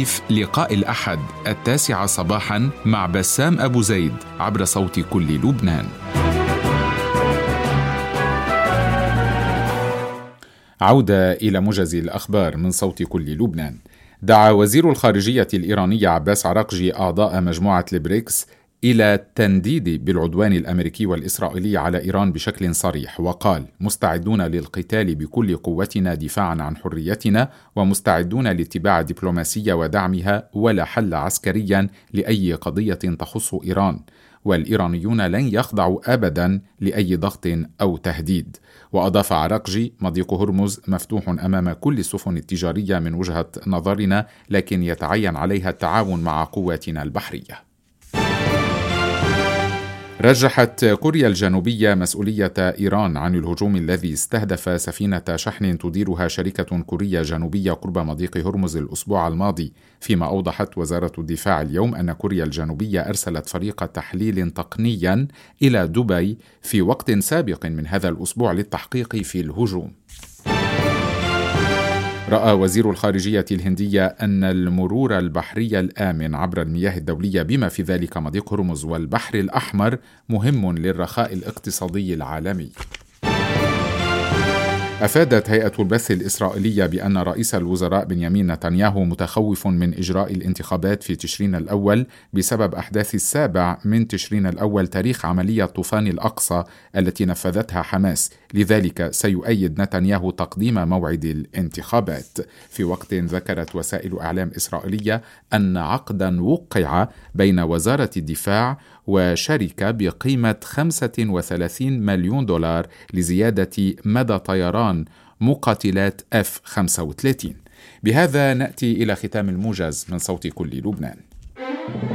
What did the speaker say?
ضيف لقاء الأحد 9 صباحا مع بسام أبو زيد عبر صوت كل لبنان. عودة إلى موجز الأخبار من صوت كل لبنان. دعا وزير الخارجية الإيراني عباس عراقجي أعضاء مجموعة البريكس إلى التنديد بالعدوان الأمريكي والإسرائيلي على إيران بشكل صريح، وقال: مستعدون للقتال بكل قوتنا دفاعا عن حريتنا، ومستعدون لاتباع الدبلوماسية ودعمها، ولا حل عسكريا لأي قضية تخص إيران، والإيرانيون لن يخضعوا أبدا لأي ضغط أو تهديد. وأضاف عراقجي: مضيق هرمز مفتوح أمام كل السفن التجارية من وجهة نظرنا، لكن يتعين عليها التعاون مع قواتنا البحرية. رجحت كوريا الجنوبية مسؤولية إيران عن الهجوم الذي استهدف سفينة شحن تديرها شركة كورية جنوبية قرب مضيق هرمز الأسبوع الماضي، فيما أوضحت وزارة الدفاع اليوم أن كوريا الجنوبية أرسلت فريق تحليل تقنيا إلى دبي في وقت سابق من هذا الأسبوع للتحقيق في الهجوم. رأى وزير الخارجية الهندية أن المرور البحري الآمن عبر المياه الدولية بما في ذلك مضيق هرمز والبحر الأحمر مهم للرخاء الاقتصادي العالمي. أفادت هيئة البث الإسرائيلية بأن رئيس الوزراء بنيامين نتنياهو متخوف من إجراء الانتخابات في تشرين الأول بسبب أحداث 7 من تشرين الأول، تاريخ عملية طوفان الأقصى التي نفذتها حماس، لذلك سيؤيد نتنياهو تقديم موعد الانتخابات. في وقت ذكرت وسائل إعلام إسرائيلية أن عقدا وقع بين وزارة الدفاع وشركة بقيمة 35 مليون دولار لزيادة مدى طيران مقاتلات F-35. بهذا نأتي إلى ختام الموجز من صوت كل لبنان.